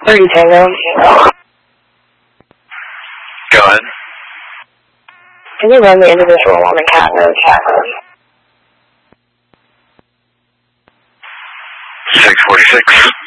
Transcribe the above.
30 Tango. Go ahead. Can you run the individual on the cat node? 646.